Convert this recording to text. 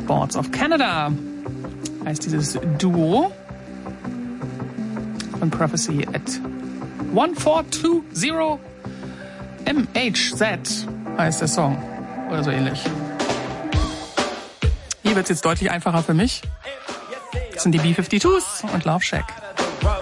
Boards of Canada heißt dieses Duo. Von Prophecy at 1420 MHZ heißt der Song. Oder so ähnlich. Hier wird es jetzt deutlich einfacher für mich. Das sind die B-52s und Love Shack.